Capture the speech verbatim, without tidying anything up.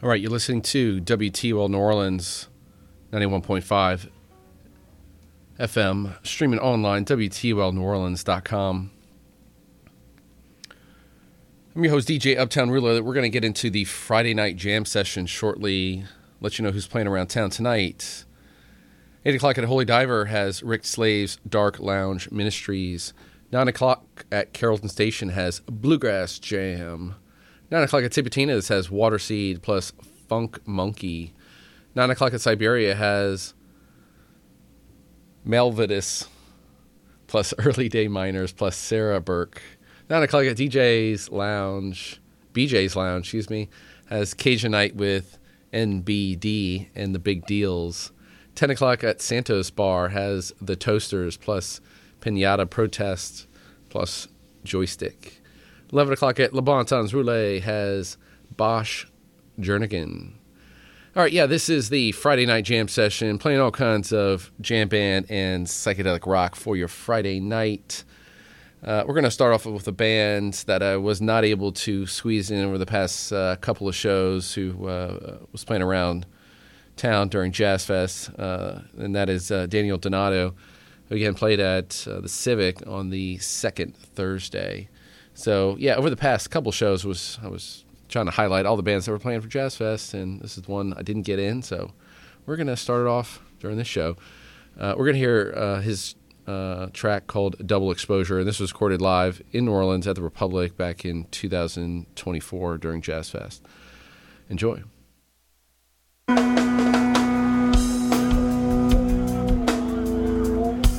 All right, you're listening to W T U L New Orleans, ninety-one point five F M, streaming online, W T U L New Orleans dot com. I'm your host, D J Uptown Ruler. We're going to get into the Friday night jam session shortly, let you know who's playing around town tonight. eight o'clock at Holy Diver has Rick Slave's Dark Lounge Ministries. nine o'clock at Carrollton Station has Bluegrass Jam. nine o'clock at Tipitina's has Waterseed plus Funk Monkey. nine o'clock at Siberia has Malvidus plus Early Day Miners plus Sarah Burke. nine o'clock at D J's Lounge, B J's Lounge, excuse me, has Cajun Night with N B D and the Big Deals. ten o'clock at Santos Bar has The Toasters plus Pinata Protest plus Joystick. eleven o'clock at Le Bon Temps Roulette has Bosch Jernigan. All right, yeah, this is the Friday night jam session, playing all kinds of jam band and psychedelic rock for your Friday night. Uh, we're going to start off with a band that I was not able to squeeze in over the past uh, couple of shows who uh, was playing around town during Jazz Fest, uh, and that is uh, Daniel Donato, who again played at uh, the Civic on the second Thursday. So, yeah, over the past couple shows, was I was trying to highlight all the bands that were playing for Jazz Fest, and this is the one I didn't get in, so we're going to start it off during this show. Uh, we're going to hear uh, his uh, track called Double Exposure, and this was recorded live in New Orleans at the Republic back in two thousand twenty-four during Jazz Fest. Enjoy. Thank you.